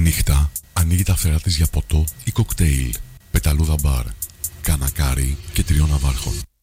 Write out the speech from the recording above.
Νύχτα ανοίγει τα φτερά της για ποτό ή κοκτέιλ. Πεταλούδα μπαρ, κανακάρι και 3 ναυάρχων.